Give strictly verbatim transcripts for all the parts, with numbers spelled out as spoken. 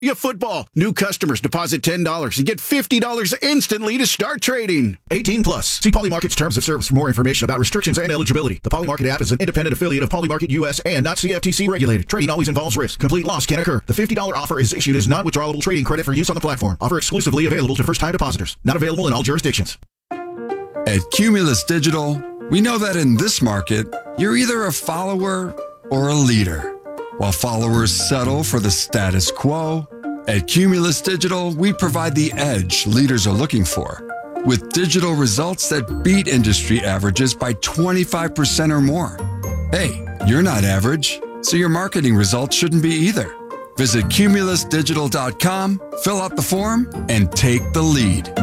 Yeah, football. New customers deposit ten dollars and get fifty dollars instantly to start trading. eighteen plus. See Polymarket's terms of service for more information about restrictions and eligibility. The Polymarket app is an independent affiliate of Polymarket U S and not C F T C regulated. Trading always involves risk. Complete loss can occur. The fifty dollars offer is issued as non-withdrawable trading credit for use on the platform. Offer exclusively available to first-time depositors. Not available in all jurisdictions. At Cumulus Digital, we know that in this market, you're either a follower or a leader. While followers settle for the status quo, at Cumulus Digital, we provide the edge leaders are looking for, with digital results that beat industry averages by twenty-five percent or more. Hey, you're not average, so your marketing results shouldn't be either. Visit cumulus digital dot com, fill out the form, and take the lead.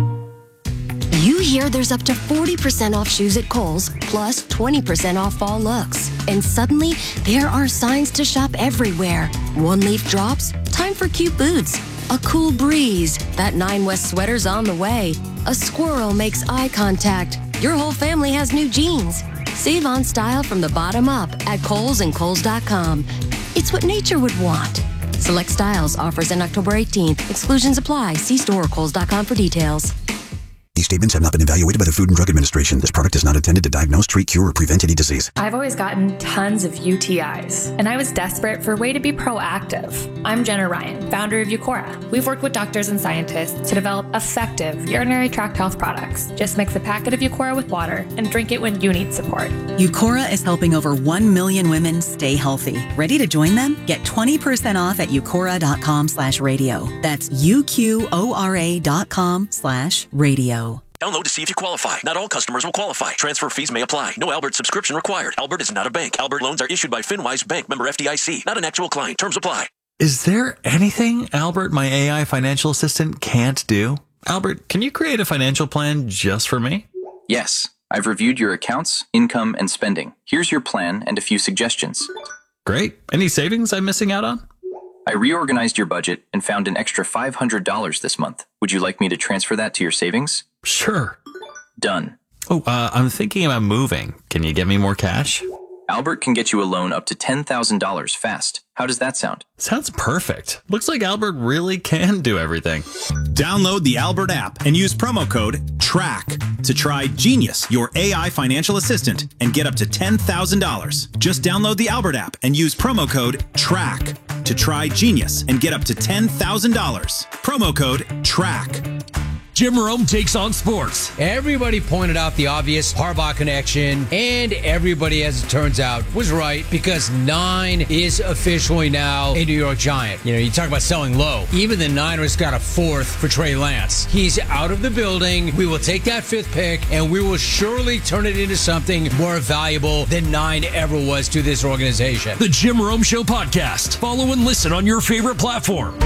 You hear there's up to forty percent off shoes at Kohl's, plus twenty percent off fall looks. And suddenly, there are signs to shop everywhere. One leaf drops, time for cute boots. A cool breeze, that Nine West sweater's on the way. A squirrel makes eye contact. Your whole family has new jeans. Save on style from the bottom up at Kohl's and Kohl's dot com. It's what nature would want. Select styles, offers in October eighteenth. Exclusions apply. See store or Kohl's dot com for details. These statements have not been evaluated by the Food and Drug Administration. This product is not intended to diagnose, treat, cure, or prevent any disease. I've always gotten tons of U T Is, and I was desperate for a way to be proactive. I'm Jenna Ryan, founder of Eucora. We've worked with doctors and scientists to develop effective urinary tract health products. Just mix a packet of Eucora with water and drink it when you need support. Eucora is helping over one million women stay healthy. Ready to join them? Get twenty percent off at eucora dot com slash radio. That's U Q O R A dot com slash radio. Download to see if you qualify. Not all customers will qualify. Transfer fees may apply. No Albert subscription required. Albert is not a bank. Albert loans are issued by FinWise Bank, member F D I C. Not an actual client. Terms apply. Is there anything Albert, my A I financial assistant, can't do? Albert, can you create a financial plan just for me? Yes. I've reviewed your accounts, income, and spending. Here's your plan and a few suggestions. Great. Any savings I'm missing out on? I reorganized your budget and found an extra five hundred dollars this month. Would you like me to transfer that to your savings? Sure. Done. Oh, uh, I'm thinking about moving. Can you get me more cash? Albert can get you a loan up to ten thousand dollars fast. How does that sound? Sounds perfect. Looks like Albert really can do everything. Download the Albert app and use promo code TRACK to try Genius, your A I financial assistant, and get up to ten thousand dollars. Just download the Albert app and use promo code TRACK to try Genius and get up to ten thousand dollars. Promo code TRACK. Jim Rome takes on sports. Everybody pointed out the obvious Harbaugh connection, and everybody, as it turns out, was right because nine is officially now a New York Giant. You know, you talk about selling low. Even the Niners got a fourth for Trey Lance. He's out of the building. We will take that fifth pick, and we will surely turn it into something more valuable than nine ever was to this organization. The Jim Rome Show podcast. Follow and listen on your favorite platform.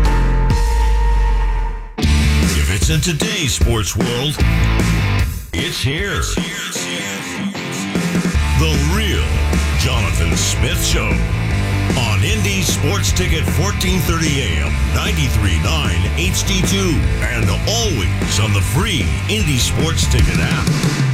It's in today's sports world. It's here. The real Jonathan Smith Show on Indy Sports Ticket fourteen thirty A M, ninety-three point nine H D two, and always on the free Indy Sports Ticket app.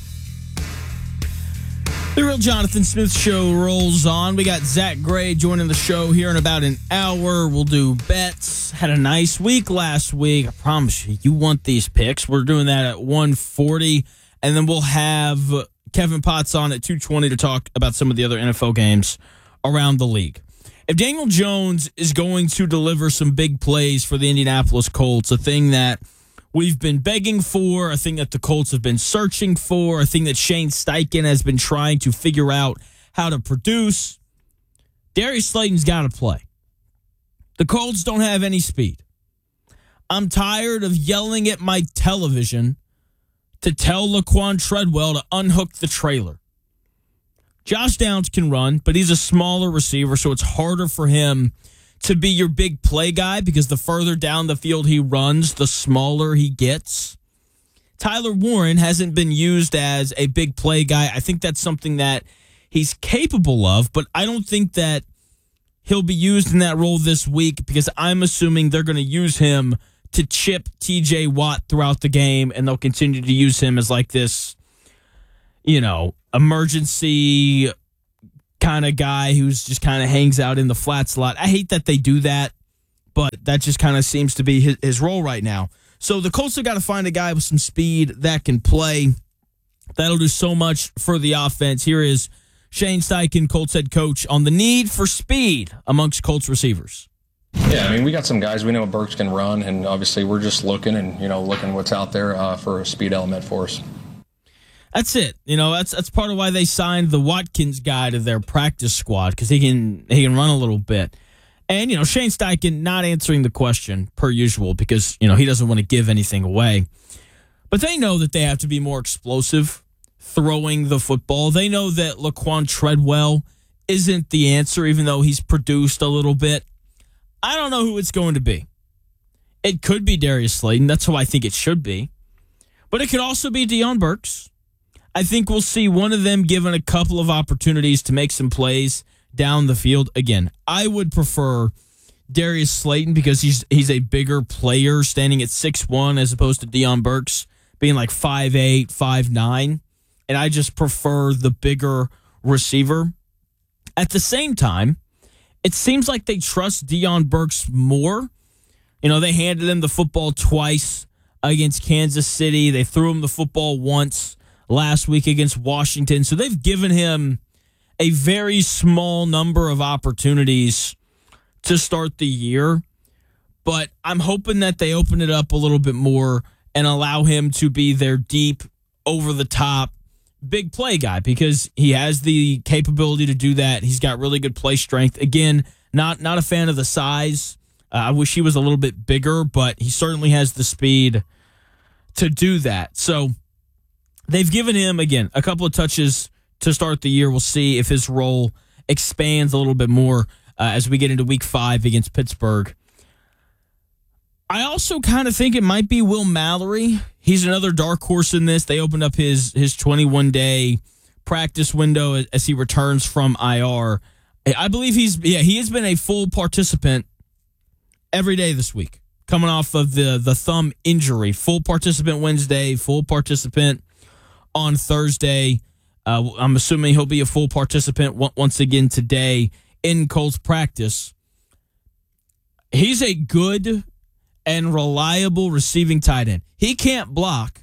The real Jonathan Smith Show rolls on. We got Zach Gray joining the show here in about an hour. We'll do bets. Had a nice week last week. I promise you, you want these picks. We're doing that at one forty, and then we'll have Kevin Potts on at two twenty to talk about some of the other N F L games around the league. If Daniel Jones is going to deliver some big plays for the Indianapolis Colts, a thing that we've been begging for, a thing that the Colts have been searching for, a thing that Shane Steichen has been trying to figure out how to produce, Darius Slayton's got to play. The Colts don't have any speed. I'm tired of yelling at my television to tell Laquan Treadwell to unhook the trailer. Josh Downs can run, but he's a smaller receiver, so it's harder for him to be your big play guy because the further down the field he runs, the smaller he gets. Tyler Warren hasn't been used as a big play guy. I think that's something that he's capable of, but I don't think that he'll be used in that role this week because I'm assuming they're going to use him to chip T J Watt throughout the game, and they'll continue to use him as like this, you know, emergency kind of guy who's just kind of hangs out in the flat slot. I hate that they do that, but that just kind of seems to be his, his role right now. So the Colts have got to find a guy with some speed that can play. That'll do so much for the offense. Here is Shane Steichen, Colts head coach, on the need for speed amongst Colts receivers. Yeah, I mean, we got some guys. We know Burks can run, and obviously we're just looking and, you know, looking what's out there uh, for a speed element for us. That's it. You know, that's that's part of why they signed the Watkins guy to their practice squad, because he can he can run a little bit. And, you know, Shane Steichen not answering the question per usual because, you know, he doesn't want to give anything away. But they know that they have to be more explosive throwing the football. They know that Laquan Treadwell isn't the answer, even though he's produced a little bit. I don't know who it's going to be. It could be Darius Slayton. That's who I think it should be. But it could also be Deion Burks. I think we'll see one of them given a couple of opportunities to make some plays down the field. Again, I would prefer Darius Slayton because he's he's a bigger player standing at six one as opposed to Deion Burks being like five eight, five nine. And I just prefer the bigger receiver. At the same time, it seems like they trust Deion Burks more. You know, they handed him the football twice against Kansas City. They threw him the football once last week against Washington. So they've given him a very small number of opportunities to start the year. But I'm hoping that they open it up a little bit more and allow him to be their deep, over-the-top, big play guy because he has the capability to do that. He's got really good play strength. Again, not, not a fan of the size. Uh, I wish he was a little bit bigger, but he certainly has the speed to do that. So they've given him, again, a couple of touches to start the year. We'll see if his role expands a little bit more uh, as we get into week five against Pittsburgh. I also kind of think it might be Will Mallory. He's another dark horse in this. They opened up his his twenty-one day practice window as he returns from I R. I believe he's, yeah, he has been a full participant every day this week, coming off of the, the thumb injury. Full participant Wednesday, full participant on Thursday. Uh, I'm assuming he'll be a full participant once again today in Colts practice. He's a good and reliable receiving tight end. He can't block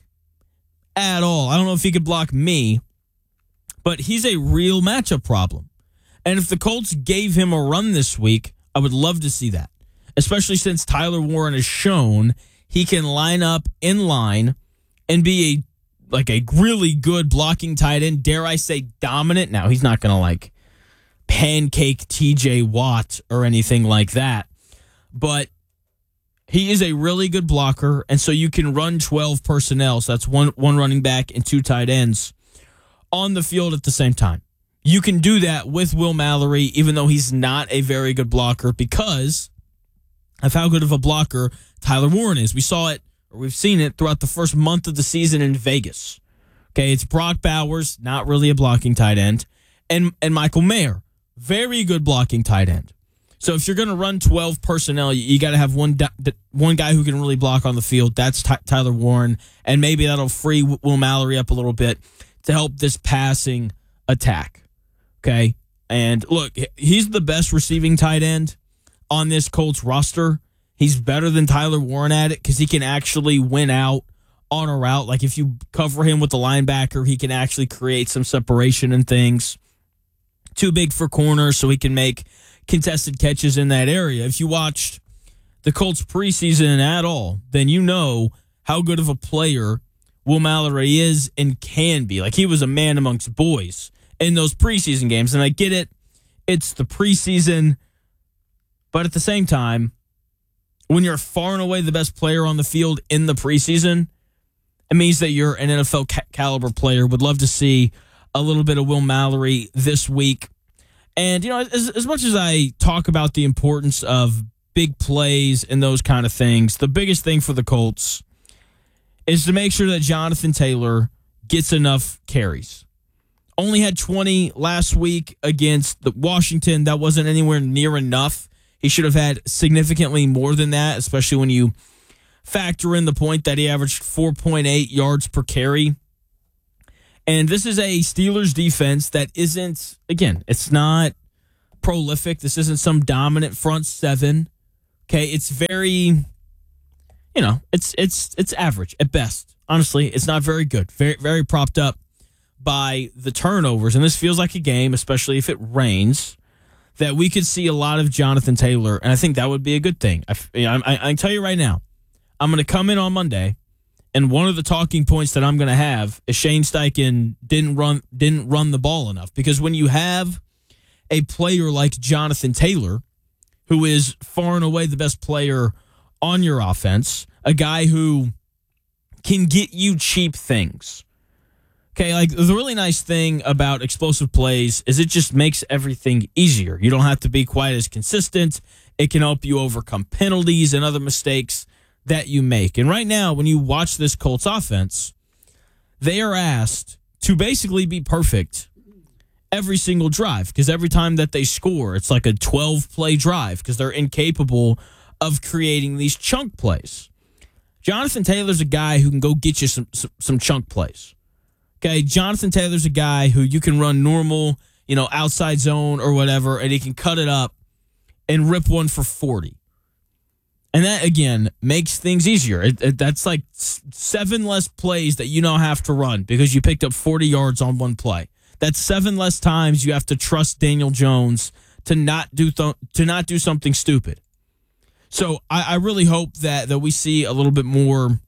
at all. I don't know if he could block me, but he's a real matchup problem. And if the Colts gave him a run this week, I would love to see that, especially since Tyler Warren has shown he can line up in line and be a like a really good blocking tight end, dare I say dominant. Now, he's not going to like pancake T J Watt or anything like that, but he is a really good blocker, and so you can run twelve personnel, so that's one one running back and two tight ends on the field at the same time. You can do that with Will Mallory, even though he's not a very good blocker, because of how good of a blocker Tyler Warren is. We saw it, or we've seen it throughout the first month of the season in Vegas. Okay, it's Brock Bowers, not really a blocking tight end, and and Michael Mayer, very good blocking tight end. So if you're going to run twelve personnel, you, you got to have one one guy who can really block on the field. That's Ty- Tyler Warren, and maybe that'll free Will Mallory up a little bit to help this passing attack. Okay, and look, he's the best receiving tight end on this Colts roster. He's better than Tyler Warren at it because he can actually win out on a route. Like if you cover him with the linebacker, he can actually create some separation and things. Too big for corners, so he can make contested catches in that area. If you watched the Colts preseason at all, then you know how good of a player Will Mallory is and can be. Like he was a man amongst boys in those preseason games. And I get it. It's the preseason. But at the same time, when you're far and away the best player on the field in the preseason, it means that you're an N F L ca- caliber player. Would love to see a little bit of Will Mallory this week. And, you know, as, as much as I talk about the importance of big plays and those kind of things, the biggest thing for the Colts is to make sure that Jonathan Taylor gets enough carries. Only had twenty last week against the Washington. That wasn't anywhere near enough. He should have had significantly more than that, especially when you factor in the point that he averaged four point eight yards per carry. And this is a Steelers defense that isn't, again, it's not prolific. This isn't some dominant front seven. Okay, it's very, you know, it's it's it's average at best. Honestly, it's not very good. Very very propped up by the turnovers, and this feels like a game, especially if it rains, that we could see a lot of Jonathan Taylor, and I think that would be a good thing. I, I, I can tell you right now, I'm going to come in on Monday, and one of the talking points that I'm going to have is Shane Steichen didn't run didn't run the ball enough, because when you have a player like Jonathan Taylor, who is far and away the best player on your offense, a guy who can get you cheap things. Okay, like the really nice thing about explosive plays is it just makes everything easier. You don't have to be quite as consistent. It can help you overcome penalties and other mistakes that you make. And right now, when you watch this Colts offense, they are asked to basically be perfect every single drive, because every time that they score, it's like a twelve-play drive because they're incapable of creating these chunk plays. Jonathan Taylor's a guy who can go get you some, some, some chunk plays. Okay, Jonathan Taylor's a guy who you can run normal, you know, outside zone or whatever, and he can cut it up and rip one for forty. And that, again, makes things easier. It, it, that's like seven less plays that you now have to run because you picked up forty yards on one play. That's seven less times you have to trust Daniel Jones to not do th- to not do something stupid. So I, I really hope that, that we see a little bit more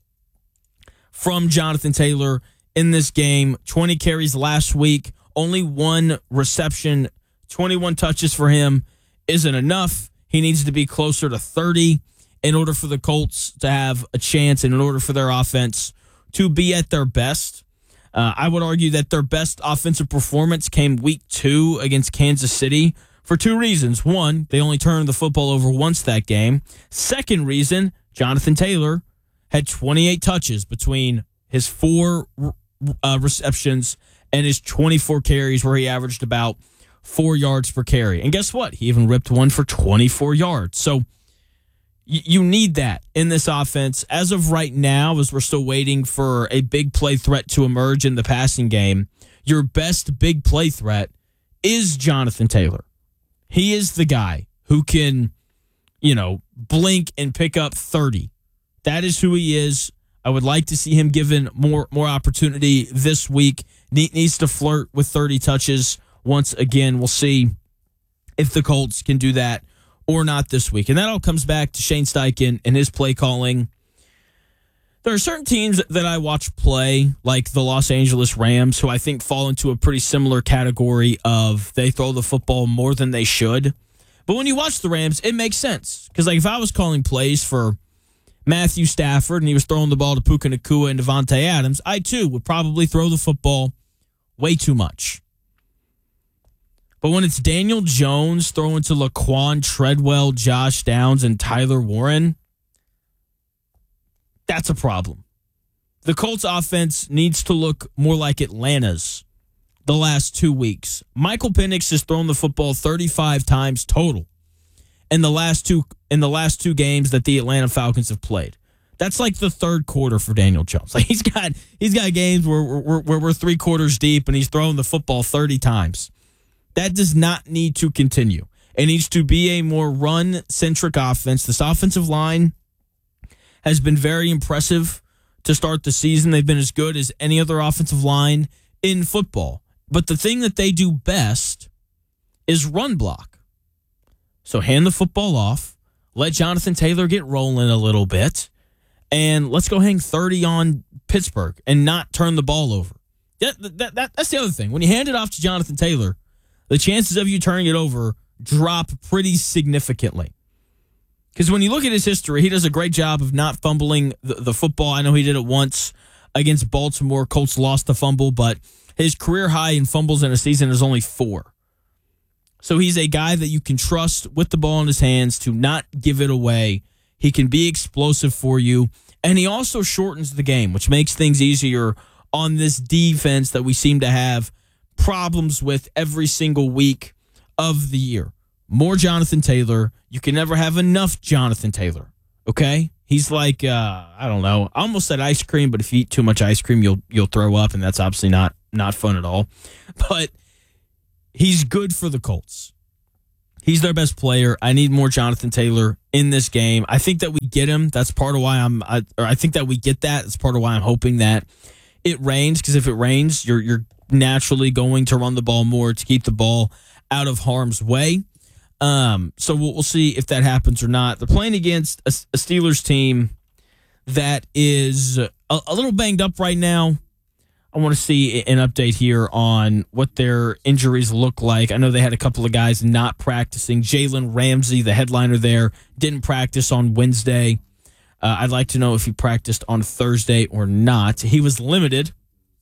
from Jonathan Taylor in this game. twenty carries last week, only one reception, twenty-one touches for him isn't enough. He needs to be closer to thirty in order for the Colts to have a chance and in order for their offense to be at their best. Uh, I would argue that their best offensive performance came week two against Kansas City for two reasons. One, they only turned the football over once that game. Second reason, Jonathan Taylor had twenty-eight touches between his four uh, receptions and his twenty-four carries, where he averaged about four yards per carry. And guess what? He even ripped one for twenty-four yards. So you need that in this offense. As of right now, as we're still waiting for a big play threat to emerge in the passing game, your best big play threat is Jonathan Taylor. He is the guy who can, you know, blink and pick up thirty. That is who he is. I would like to see him given more, more opportunity this week. He needs to flirt with thirty touches once again. We'll see if the Colts can do that or not this week. And that all comes back to Shane Steichen and his play calling. There are certain teams that I watch play, like the Los Angeles Rams, who I think fall into a pretty similar category of they throw the football more than they should. But when you watch the Rams, it makes sense. Because like if I was calling plays for Matthew Stafford and he was throwing the ball to Puka Nacua and Devontae Adams, I too would probably throw the football way too much. But when it's Daniel Jones throwing to Laquan Treadwell, Josh Downs, and Tyler Warren, that's a problem. The Colts offense needs to look more like Atlanta's the last two weeks. Michael Penix has thrown the football thirty-five times total in the last two in the last two games that the Atlanta Falcons have played. That's like the third quarter for Daniel Jones. Like he's got he's got games where we're, where we're three quarters deep and he's throwing the football thirty times. That does not need to continue. It needs to be a more run-centric offense. This offensive line has been very impressive to start the season. They've been as good as any other offensive line in football. But the thing that they do best is run block. So hand the football off, let Jonathan Taylor get rolling a little bit, and let's go hang thirty on Pittsburgh and not turn the ball over. That, that, that, that's the other thing. When you hand it off to Jonathan Taylor, the chances of you turning it over drop pretty significantly. Because when you look at his history, he does a great job of not fumbling the, the football. I know he did it once against Baltimore. Colts lost the fumble, but his career high in fumbles in a season is only four. So he's a guy that you can trust with the ball in his hands to not give it away. He can be explosive for you. And he also shortens the game, which makes things easier on this defense that we seem to have problems with every single week of the year. More Jonathan Taylor. You can never have enough Jonathan Taylor. Okay? He's like, uh, I don't know, I almost said ice cream, but if you eat too much ice cream, you'll you'll throw up, and that's obviously not, not fun at all. But he's good for the Colts. He's their best player. I need more Jonathan Taylor in this game. I think that we get him. That's part of why I'm. I, or I think that we get that. That's part of why I'm hoping that it rains. Because if it rains, you're you're naturally going to run the ball more to keep the ball out of harm's way. Um, so we'll, we'll see if that happens or not. They're playing against a, a Steelers team that is a, a little banged up right now. I want to see an update here on what their injuries look like. I know they had a couple of guys not practicing. Jalen Ramsey, the headliner there, didn't practice on Wednesday. Uh, I'd like to know if he practiced on Thursday or not. He was limited.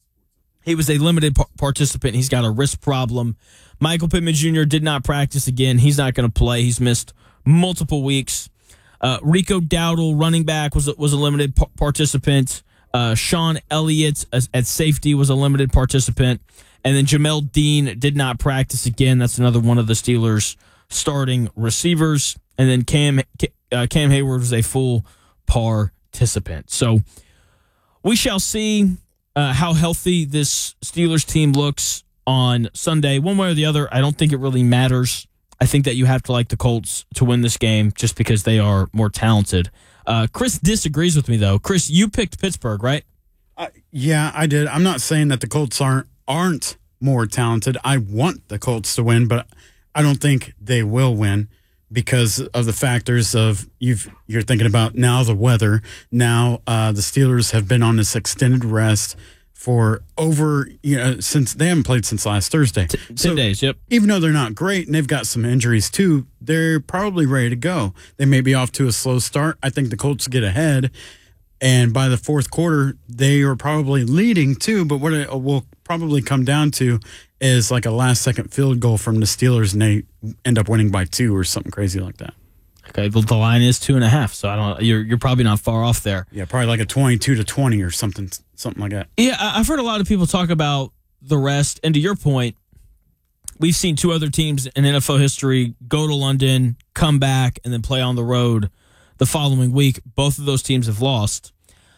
He was a limited par- participant. He's got a wrist problem. Michael Pittman Junior did not practice again. He's not going to play. He's missed multiple weeks. Uh, Rico Dowdle, running back, was, was a limited par- participant. Uh, Sean Elliott as, at safety was a limited participant. And then Jamel Dean did not practice again. That's another one of the Steelers' starting receivers. And then Cam uh, Cam Hayward was a full participant. So we shall see uh, how healthy this Steelers team looks on Sunday. One way or the other, I don't think it really matters. I think that you have to like the Colts to win this game just because they are more talented. Uh, Chris disagrees with me, though. Chris, you picked Pittsburgh, right? Uh, yeah, I did. I'm not saying that the Colts aren't aren't more talented. I want the Colts to win, but I don't think they will win because of the factors of you've you're thinking about now the weather. Now uh, the Steelers have been on this extended rest for over, you know, since they haven't played since last Thursday. T- so ten days, yep. Even though they're not great and they've got some injuries too, they're probably ready to go. They may be off to a slow start. I think the Colts get ahead, and by the fourth quarter, they are probably leading too. But what it will probably come down to is like a last-second field goal from the Steelers, and they end up winning by two or something crazy like that. Okay, well, the line is two and a half, so I don't. You're you're probably not far off there. Yeah, probably like a twenty-two to twenty or something, something like that. Yeah, I've heard a lot of people talk about the rest, and to your point, we've seen two other teams in N F L history go to London, come back, and then play on the road the following week. Both of those teams have lost.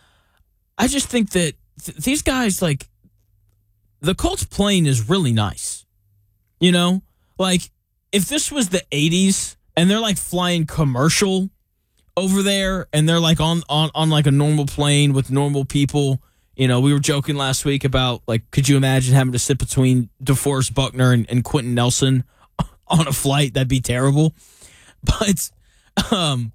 I just think that th- these guys, like, the Colts plane is really nice. You know, like if this was the eighties. And they're like flying commercial over there, and they're like on, on, on like a normal plane with normal people. You know, we were joking last week about like, could you imagine having to sit between DeForest Buckner and, and Quentin Nelson on a flight? That'd be terrible. But, um,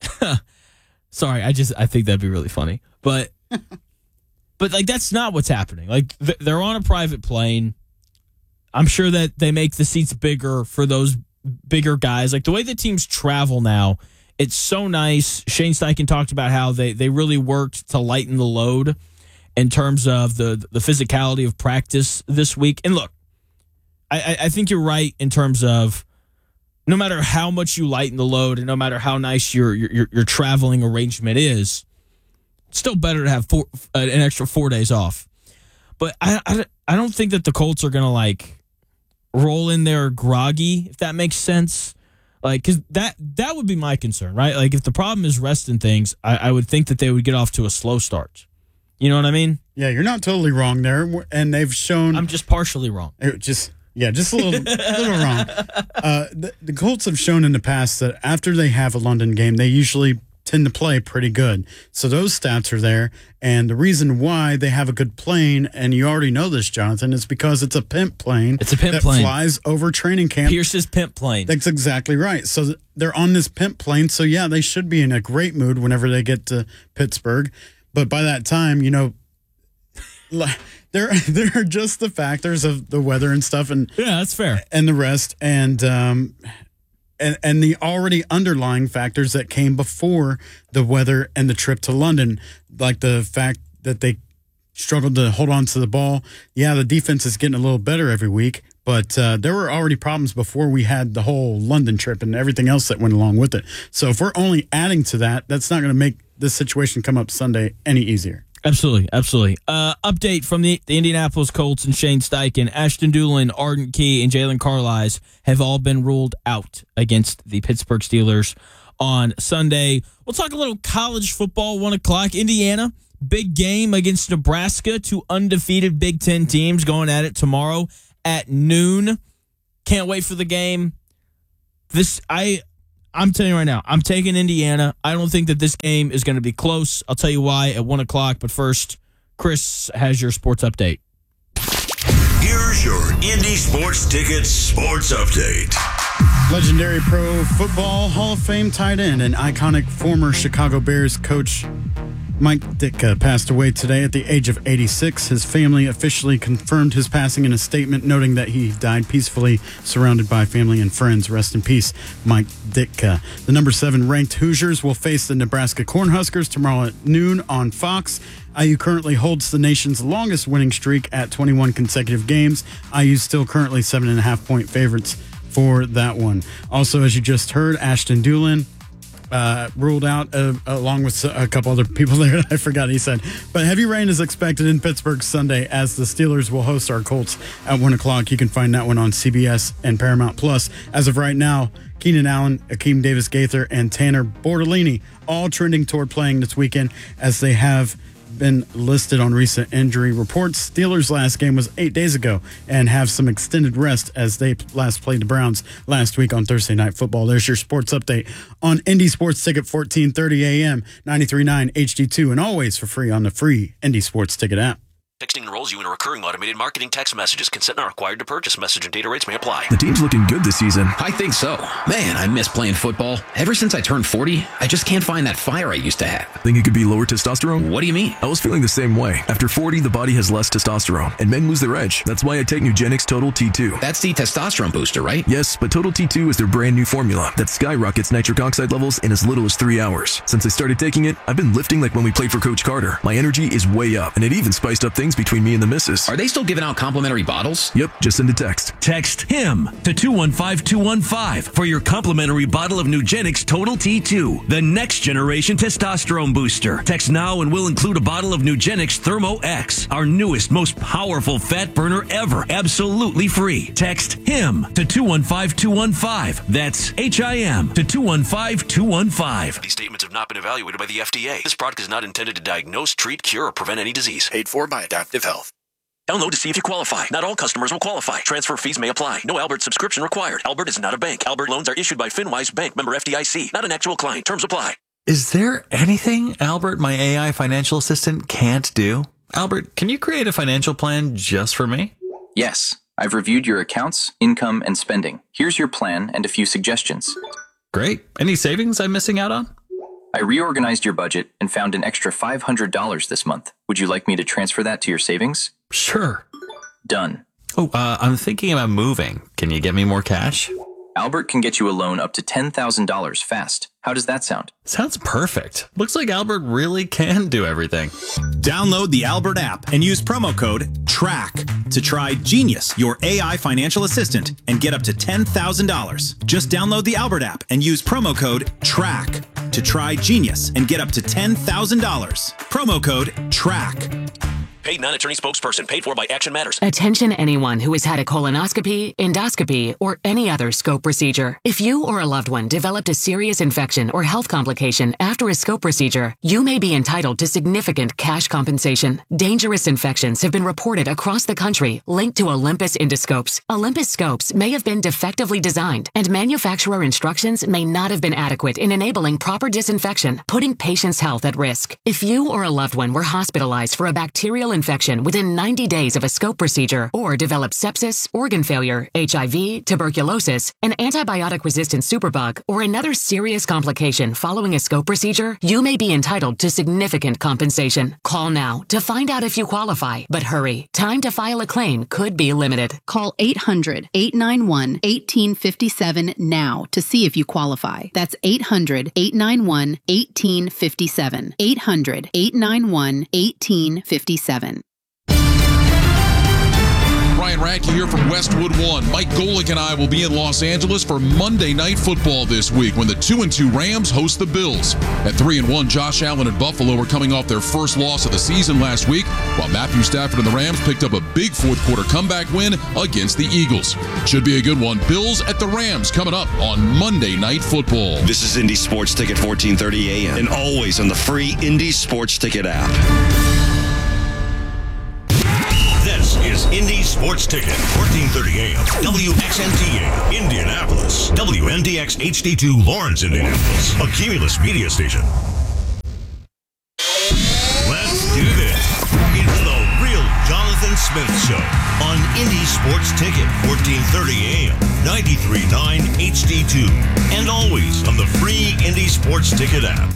sorry, I just I think that'd be really funny. But, but like that's not what's happening. Like th- they're on a private plane. I'm sure that they make the seats bigger for those bigger guys. Like the way the teams travel now, it's so nice. Shane Steichen talked about how they, they really worked to lighten the load in terms of the the physicality of practice this week. And look, I, I think you're right in terms of no matter how much you lighten the load and no matter how nice your your, your traveling arrangement is, it's still better to have four, uh, an extra four days off. But I, I, I don't think that the Colts are going to like roll in there groggy, if that makes sense. Like, because that, that would be my concern, right? Like, if the problem is rest and things, I, I would think that they would get off to a slow start. You know what I mean? Yeah, you're not totally wrong there. And they've shown... I'm just partially wrong. It just, yeah, just a little, little wrong. Uh, the, the Colts have shown in the past that after they have a London game, they usually tend to play pretty good. So those stats are there. And the reason why they have a good plane, and you already know this, Jonathan, is because it's a pimp plane. It's a pimp that plane. flies over training camp. Pierce's pimp plane. That's exactly right. So they're on this pimp plane. So, yeah, they should be in a great mood whenever they get to Pittsburgh. But by that time, you know, there, there are just the factors of the weather and stuff. And yeah, that's fair. And the rest. And, um, And, and the already underlying factors that came before the weather and the trip to London, like the fact that they struggled to hold on to the ball. Yeah, the defense is getting a little better every week, but uh, there were already problems before we had the whole London trip and everything else that went along with it. So if we're only adding to that, that's not going to make this situation come up Sunday any easier. Absolutely, absolutely. Uh, update from the, the Indianapolis Colts and Shane Steichen. Ashton Dulin, Arden Key, and Jalen Carlisle have all been ruled out against the Pittsburgh Steelers on Sunday. We'll talk a little college football, one o'clock. Indiana, big game against Nebraska. Two undefeated Big Ten teams going at it tomorrow at noon. Can't wait for the game. This I I'm telling you right now, I'm taking Indiana. I don't think that this game is going to be close. I'll tell you why at one o'clock. But first, Chris has your sports update. Here's your Indy Sports Tickets sports update. Legendary Pro Football Hall of Fame tight end and iconic former Chicago Bears coach Mike Ditka passed away today at the age of eighty-six. His family officially confirmed his passing in a statement, noting that he died peacefully, surrounded by family and friends. Rest in peace, Mike Ditka. The number seven ranked Hoosiers will face the Nebraska Cornhuskers tomorrow at noon on Fox. I U currently holds the nation's longest winning streak at twenty-one consecutive games. I U still currently seven and a half point favorites for that one. Also, as you just heard, Ashton Doolin Uh, ruled out uh, along with a couple other people there. I forgot he said. But heavy rain is expected in Pittsburgh Sunday as the Steelers will host our Colts at one o'clock. You can find that one on C B S and Paramount Plus. As of right now, Keenan Allen, Akeem Davis-Gaither, and Tanner Bortolini all trending toward playing this weekend as they have been listed on recent injury reports. Steelers' last game was eight days ago and have some extended rest as they last played the Browns last week on Thursday Night Football. There's your sports update on Indy Sports Ticket, fourteen thirty A M, ninety-three point nine H D two, and always for free on the free Indy Sports Ticket app. Texting enrolls you in a recurring automated marketing text messages. Consent not required to purchase. Message and data rates may apply. The team's looking good this season. I think so. Man, I miss playing football. Ever since I turned forty, I just can't find that fire I used to have. Think it could be lower testosterone? What do you mean? I was feeling the same way. After forty, the body has less testosterone, and men lose their edge. That's why I take Nugenix Total T two. That's the testosterone booster, right? Yes, but Total T two is their brand new formula that skyrockets nitric oxide levels in as little as three hours. Since I started taking it, I've been lifting like when we played for Coach Carter. My energy is way up, and it even spiced up things between me and the missus. Are they still giving out complimentary bottles? Yep, just send a text. Text HIM to two one five two one five for your complimentary bottle of Nugenix Total T two, the next generation testosterone booster. Text now and we'll include a bottle of Nugenix Thermo X, our newest, most powerful fat burner ever, absolutely free. Text HIM to two one five two one five. That's H I M to two one five two one five. These statements have not been evaluated by the F D A. This product is not intended to diagnose, treat, cure, or prevent any disease. Paid for by Adaptive Health. Download to see if you qualify. Not all customers will qualify. Transfer fees may apply. No Albert subscription required. Albert is not a bank. Albert loans are issued by FinWise Bank, member F D I C. Not an actual client. Terms apply. Is there anything Albert, my A I financial assistant, can't do? Albert, can you create a financial plan just for me? Yes. I've reviewed your accounts, income, and spending. Here's your plan and a few suggestions. Great. Any savings I'm missing out on? I reorganized your budget and found an extra five hundred dollars this month. Would you like me to transfer that to your savings? Sure. Done. Oh, uh, I'm thinking about moving. Can you get me more cash? Albert can get you a loan up to ten thousand dollars fast. How does that sound? Sounds perfect. Looks like Albert really can do everything. Download the Albert app and use promo code TRACK to try Genius, your A I financial assistant, and get up to ten thousand dollars. Just download the Albert app and use promo code TRACK to try Genius and get up to ten thousand dollars. Promo code TRACK. Paid non-attorney spokesperson. Paid for by Action Matters. Attention anyone who has had a colonoscopy, endoscopy, or any other scope procedure. If you or a loved one developed a serious infection or health complication after a scope procedure, you may be entitled to significant cash compensation. Dangerous infections have been reported across the country linked to Olympus endoscopes. Olympus scopes may have been defectively designed, and manufacturer instructions may not have been adequate in enabling proper disinfection, putting patients' health at risk. If you or a loved one were hospitalized for a bacterial infection within ninety days of a scope procedure, or developed sepsis, organ failure, H I V, tuberculosis, an antibiotic-resistant superbug, or another serious complication following a scope procedure, you may be entitled to significant compensation. Call now to find out if you qualify, but hurry. Time to file a claim could be limited. Call eight hundred, eight nine one, one eight five seven now to see if you qualify. That's eight hundred, eight nine one, one eight five seven. eight hundred, eight nine one, one eight five seven. Ryan Radke here from Westwood One. Mike Golick and I will be in Los Angeles for Monday Night Football this week when the two and two Rams host the Bills. At three and one, Josh Allen and Buffalo are coming off their first loss of the season last week, while Matthew Stafford and the Rams picked up a big fourth quarter comeback win against the Eagles. Should be a good one. Bills at the Rams coming up on Monday Night Football. This is Indy Sports Ticket, fourteen thirty A M, and always on the free Indy Sports Ticket app. This is Indy Sports Ticket, fourteen thirty A M, W X N T A, Indianapolis, W N D X H D two, Lawrence, Indianapolis, a Cumulus media station. Let's do this. It's the Real Jonathan Smith Show on Indy Sports Ticket, fourteen thirty A M, ninety-three point nine H D two, and always on the free Indy Sports Ticket app.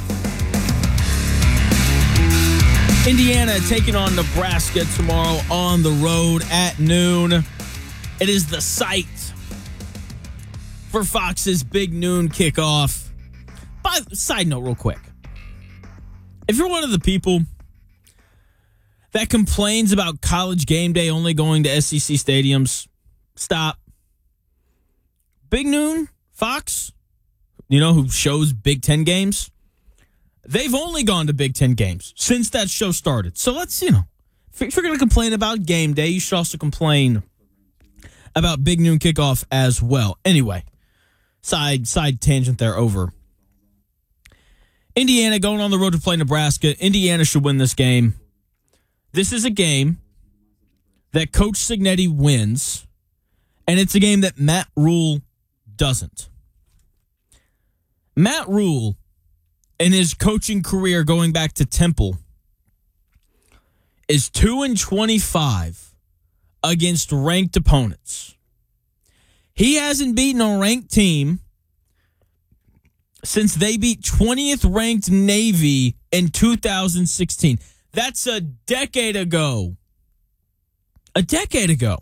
Indiana taking on Nebraska tomorrow on the road at noon. It is the site for Fox's big noon kickoff. By side note, real quick. If you're one of the people that complains about College game day only going to S E C stadiums, stop. Big noon, Fox, you know, who shows Big Ten games, they've only gone to Big Ten games since that show started. So let's, you know, if you're going to complain about game day, you should also complain about big noon kickoff as well. Anyway, side side tangent there over. Indiana going on the road to play Nebraska. Indiana should win this game. This is a game that Coach Cignetti wins, and it's a game that Matt Rhule doesn't. Matt Rhule, in his coaching career going back to Temple, is two and twenty-five against ranked opponents. He hasn't beaten a ranked team since they beat twentieth ranked Navy in two thousand sixteen. That's a decade ago. A decade ago.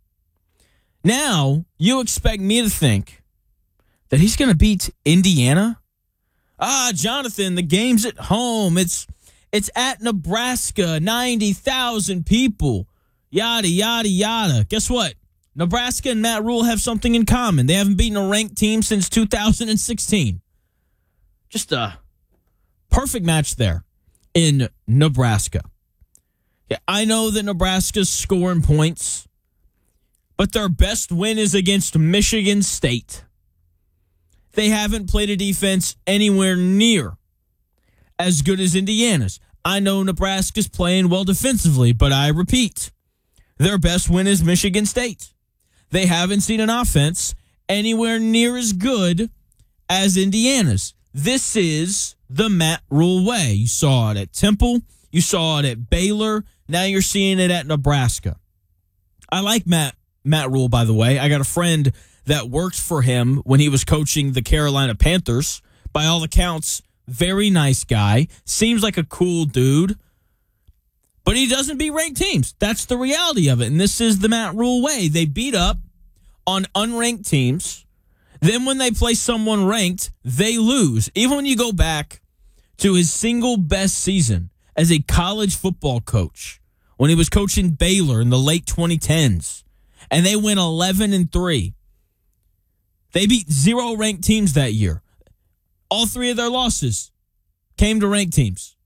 Now, you expect me to think that he's going to beat Indiana? Ah, Jonathan, the game's at home. It's it's at Nebraska, ninety thousand people. Yada, yada, yada. Guess what? Nebraska and Matt Rhule have something in common. They haven't beaten a ranked team since two thousand sixteen. Just a perfect match there in Nebraska. Yeah, I know that Nebraska's scoring points, but their best win is against Michigan State. They haven't played a defense anywhere near as good as Indiana's. I know Nebraska's playing well defensively, but I repeat, their best win is Michigan State. They haven't seen an offense anywhere near as good as Indiana's. This is the Matt Rhule way. You saw it at Temple. You saw it at Baylor. Now you're seeing it at Nebraska. I like Matt Matt Rhule, by the way. I got a friend that works for him when he was coaching the Carolina Panthers. By all accounts, very nice guy. Seems like a cool dude. But he doesn't beat ranked teams. That's the reality of it. And this is the Matt Rhule way. They beat up on unranked teams. Then when they play someone ranked, they lose. Even when you go back to his single best season as a college football coach, when he was coaching Baylor in the late twenty tens, and they went eleven and three. They beat zero ranked teams that year. All three of their losses came to ranked teams.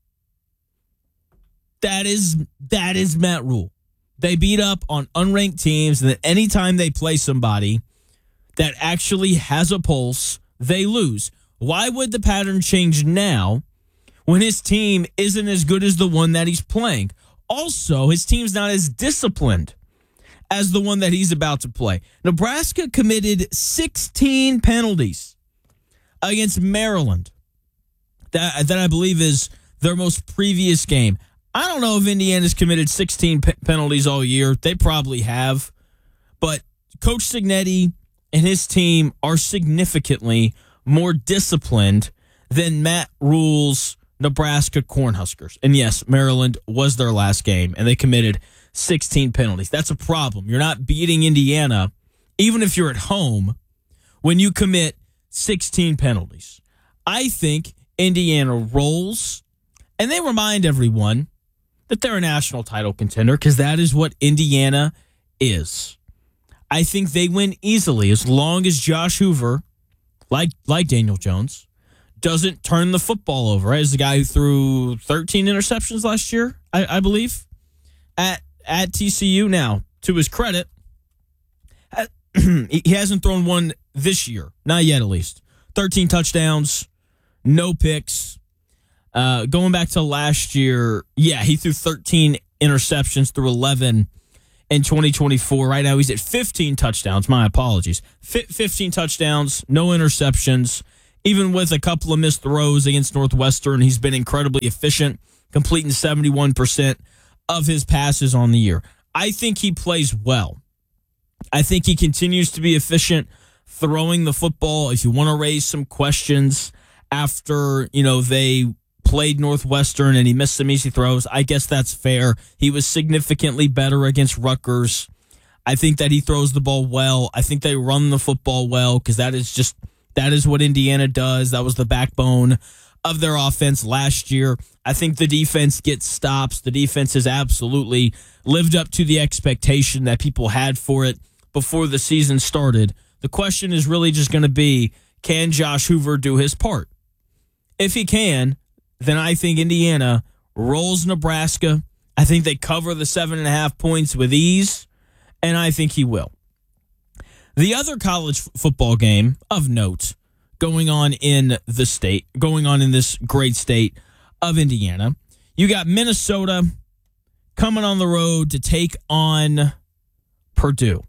That is that is Matt Rhule. They beat up on unranked teams, and then anytime they play somebody that actually has a pulse, they lose. Why would the pattern change now when his team isn't as good as the one that he's playing? Also, his team's not as disciplined as the one that he's about to play. Nebraska committed sixteen penalties against Maryland. That, that I believe is their most previous game. I don't know if Indiana's committed sixteen pe- penalties all year. They probably have. But Coach Cignetti and his team are significantly more disciplined than Matt Rhule's Nebraska Cornhuskers. And yes, Maryland was their last game, and they committed sixteen penalties. That's a problem. You're not beating Indiana, even if you're at home, when you commit sixteen penalties. I think Indiana rolls, and they remind everyone that they're a national title contender because that is what Indiana is. I think they win easily as long as Josh Hoover, like like Daniel Jones, doesn't turn the football over. Right? As the guy who threw thirteen interceptions last year, I, I believe, at at T C U. Now, to his credit, he hasn't thrown one this year. Not yet, at least. thirteen touchdowns, no picks. Uh, going back to last year, yeah, he threw thirteen interceptions through eleven in twenty twenty-four. Right now he's at fifteen touchdowns. My apologies. fifteen touchdowns, no interceptions. Even with a couple of missed throws against Northwestern, he's been incredibly efficient, completing seventy-one percent of his passes on the year. I think he plays well. I think he continues to be efficient throwing the football. If you want to raise some questions after, you know, they played Northwestern and he missed some easy throws, I guess that's fair. He was significantly better against Rutgers. I think that he throws the ball well. I think they run the football well because that is just, that is what Indiana does. That was the backbone of their offense last year. I think the defense gets stops. The defense has absolutely lived up to the expectation that people had for it before the season started. The question is really just going to be, can Josh Hoover do his part? If he can, then I think Indiana rolls Nebraska. I think they cover the seven and a half points with ease, and I think he will. The other college f- football game of note going on in the state, going on in this great state of Indiana, you got Minnesota coming on the road to take on Purdue.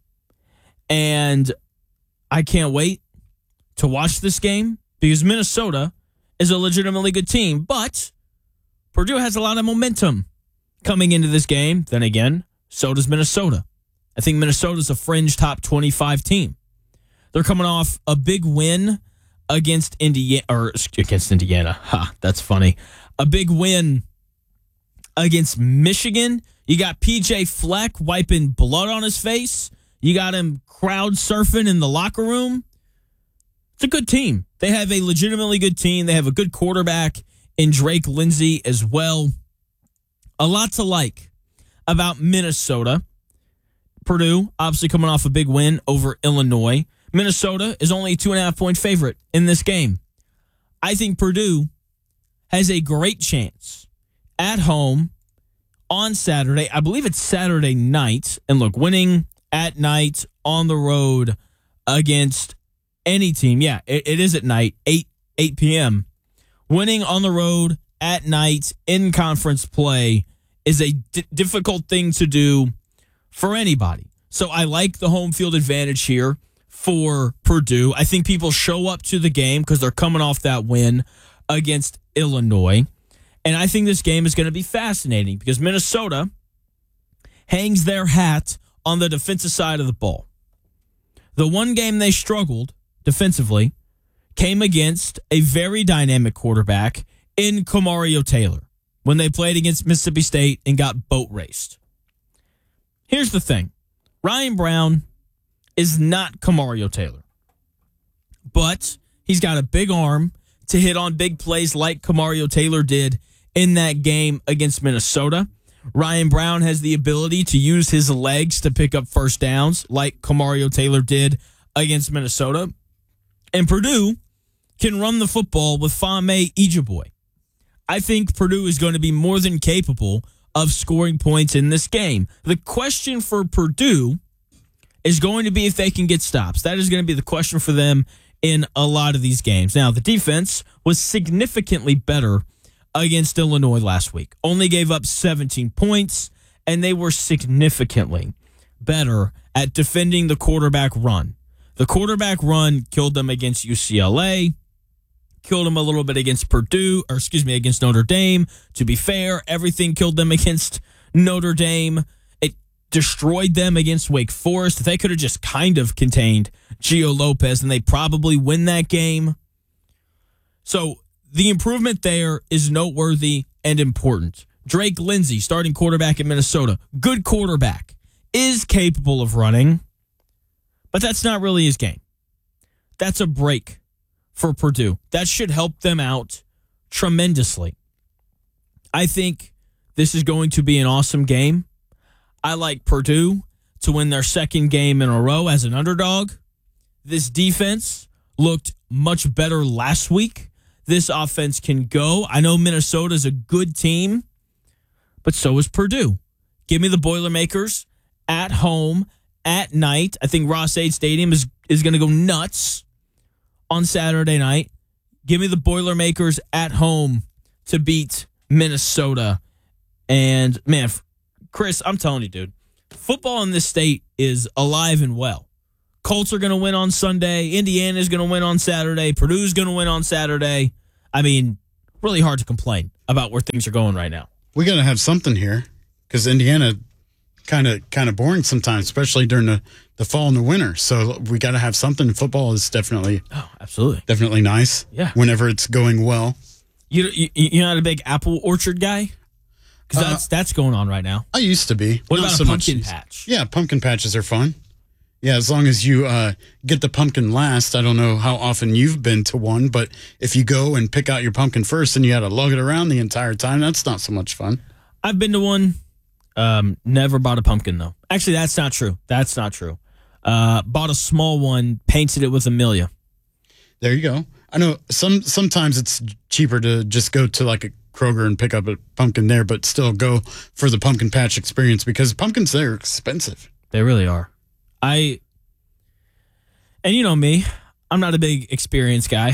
And I can't wait to watch this game because Minnesota is a legitimately good team, but Purdue has a lot of momentum coming into this game. Then again, so does Minnesota. I think Minnesota's a fringe top twenty-five team. They're coming off a big win against Indiana, or against Indiana. Ha, that's funny. A big win against Michigan. You got P J Fleck wiping blood on his face. You got him crowd surfing in the locker room. It's a good team. They have a legitimately good team. They have a good quarterback in Drake Lindsey as well. A lot to like about Minnesota. Purdue, obviously coming off a big win over Illinois. Minnesota is only a two and a half point favorite in this game. I think Purdue has a great chance at home on Saturday. I believe it's Saturday night. And look, winning at night on the road against any team. Yeah, it, it is at night, eight p.m. Winning on the road at night in conference play is a d- difficult thing to do for anybody. So I like the home field advantage here for Purdue. I think people show up to the game because they're coming off that win against Illinois. And I think this game is going to be fascinating because Minnesota hangs their hat on the defensive side of the ball. The one game they struggled defensively came against a very dynamic quarterback in Kamario Taylor when they played against Mississippi State and got boat raced. Here's the thing. Ryan Brown is not Kamario Taylor, but he's got a big arm to hit on big plays like Kamario Taylor did in that game against Minnesota. Ryan Brown has the ability to use his legs to pick up first downs like Kamario Taylor did against Minnesota. And Purdue can run the football with Fame Ijaboy. I think Purdue is going to be more than capable of scoring points in this game. The question for Purdue is going to be if they can get stops. That is going to be the question for them in a lot of these games. Now, the defense was significantly better against Illinois last week. Only gave up seventeen points, and they were significantly better at defending the quarterback run. The quarterback run killed them against U C L A, killed them a little bit against Purdue, or excuse me, against Notre Dame. To be fair, everything killed them against Notre Dame. It destroyed them against Wake Forest. If they could have just kind of contained Gio Lopez, then they probably win that game. So the improvement there is noteworthy and important. Drake Lindsey, starting quarterback in Minnesota, good quarterback, is capable of running, but that's not really his game. That's a break for Purdue. That should help them out tremendously. I think this is going to be an awesome game. I like Purdue to win their second game in a row as an underdog. This defense looked much better last week. This offense can go. I know Minnesota's a good team, but so is Purdue. Give me the Boilermakers at home at night. I think Ross-Ade Stadium is, is going to go nuts on Saturday night. Give me the Boilermakers at home to beat Minnesota. And, man, Chris, I'm telling you, dude, football in this state is alive and well. Colts are going to win on Sunday. Indiana's going to win on Saturday. Purdue's going to win on Saturday. I mean, really hard to complain about where things are going right now. We got to have something here because Indiana kind of kind of boring sometimes, especially during the, the fall and the winter. So we got to have something. Football is definitely, oh, absolutely, definitely nice. Yeah, whenever it's going well. You you you're not a big apple orchard guy, because that's uh, that's going on right now. I used to be. What Not about so a pumpkin much. patch? Yeah, pumpkin patches are fun. Yeah, as long as you uh, get the pumpkin last. I don't know how often you've been to one, but if you go and pick out your pumpkin first and you got to lug it around the entire time, that's not so much fun. I've been to one. Um, never bought a pumpkin, though. Actually, that's not true. That's not true. Uh, bought a small one, painted it with Amelia. There you go. I know some sometimes it's cheaper to just go to like a Kroger and pick up a pumpkin there, but still go for the pumpkin patch experience because pumpkins there are expensive. They really are. I, and you know me, I'm not a big experience guy.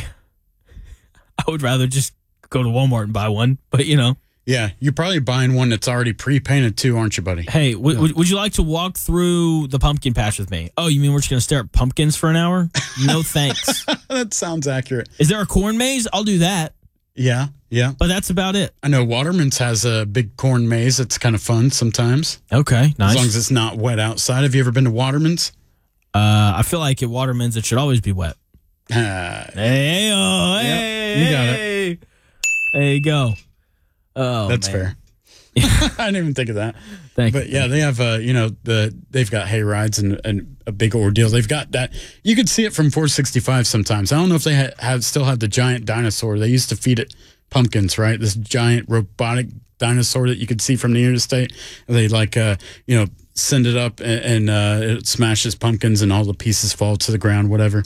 I would rather just go to Walmart and buy one, but you know. Yeah, you're probably buying one that's already pre-painted too, aren't you, buddy? Hey, w- yeah. would, would you like to walk through the pumpkin patch with me? Oh, you mean we're just going to stare at pumpkins for an hour? No thanks. That sounds accurate. Is there a corn maze? I'll do that. Yeah, yeah. But that's about it. I know Waterman's has a big corn maze. It's kind of fun sometimes. Okay, nice. As long as it's not wet outside. Have you ever been to Waterman's? Uh, I feel like at Waterman's it should always be wet. Uh, hey, oh, hey, yep, you got it. There you go. Oh, that's man. fair. I didn't even think of that. Thank but you. yeah, they have uh, you know, the they've got hay rides and, and a big ordeal. They've got that. You could see it from four sixty-five sometimes. I don't know if they ha- have still have the giant dinosaur. They used to feed it pumpkins, right? This giant robotic dinosaur that you could see from the interstate. They like uh, you know, send it up and, and uh, it smashes pumpkins and all the pieces fall to the ground. Whatever.